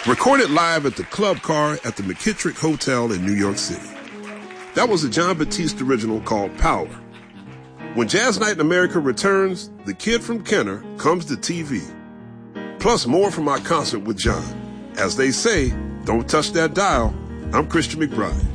Recorded live at the Club Car at the McKittrick Hotel in New York City. That was a Jon Batiste original called Power. When Jazz Night in America returns, The Kid from Kenner comes to TV. Plus more from our concert with Jon. As they say, don't touch that dial. I'm Christian McBride.